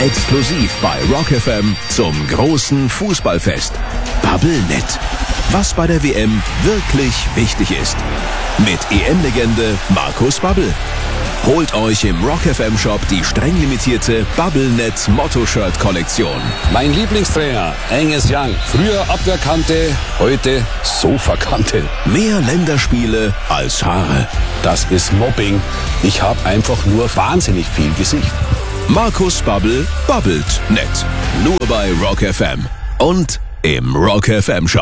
Exklusiv bei Rock FM zum großen Fußballfest. Bubblenet. Was bei der WM wirklich wichtig ist. Mit EM-Legende Markus Babbel. Holt euch im Rock FM Shop die streng limitierte Bubblenet Motto-Shirt-Kollektion. Mein Lieblingstrainer, Angus Young. Früher Abwehrkante, heute Sofakante. Mehr Länderspiele als Haare. Das ist Mobbing. Ich habe einfach nur wahnsinnig viel Gesicht. Markus Babbel babbelt nett. Nur bei Rock FM und im Rock FM Shop.